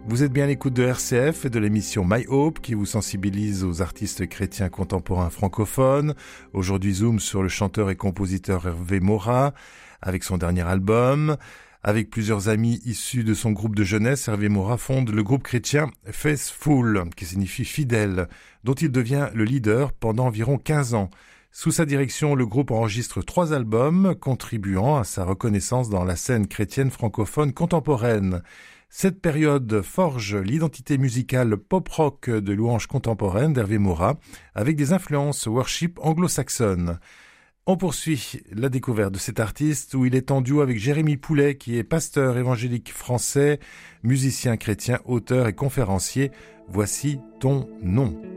Vous êtes bien à l'écoute de RCF et de l'émission My Hope qui vous sensibilise aux artistes chrétiens contemporains francophones. Aujourd'hui, zoom sur le chanteur et compositeur Hervé Morin avec son dernier album. Avec plusieurs amis issus de son groupe de jeunesse, Hervé Morin fonde le groupe chrétien Faithful, qui signifie fidèle, dont il devient le leader pendant environ 15 ans. Sous sa direction, le groupe enregistre 3 albums, contribuant à sa reconnaissance dans la scène chrétienne francophone contemporaine. Cette période forge l'identité musicale pop-rock de louange contemporaine d'Hervé Morin, avec des influences worship anglo-saxonnes. On poursuit la découverte de cet artiste où il est en duo avec Jérémy Poulet, qui est pasteur évangélique français, musicien chrétien, auteur et conférencier. Voici ton nom.